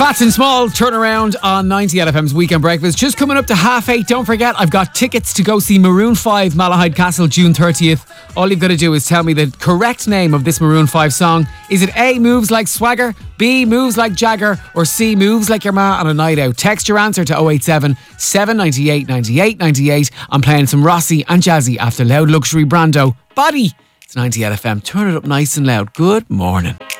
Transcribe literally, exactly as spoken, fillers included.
Fats and Small, turn around on ninety L F M's Weekend Breakfast. Just coming up to half eight. Don't forget, I've got tickets to go see Maroon five, Malahide Castle, June thirtieth. All you've got to do is tell me the correct name of this Maroon five song. Is it A, Moves Like Swagger, B, Moves Like Jagger, or C, Moves Like Your Ma on a Night Out? Text your answer to oh eight seven, seven nine eight, nine eight nine eight. I'm playing some Rossi and Jazzy after Loud Luxury Brando. Body! It's ninety L F M. Turn it up nice and loud. Good morning.